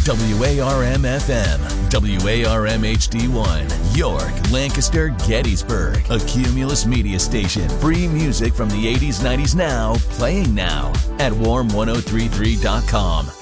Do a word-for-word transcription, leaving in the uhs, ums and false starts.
W A R M F M, W A R M H D one, York, Lancaster, Gettysburg, a Cumulus media station. Free music from the eighties, nineties now, playing now at warm ten thirty-three dot com.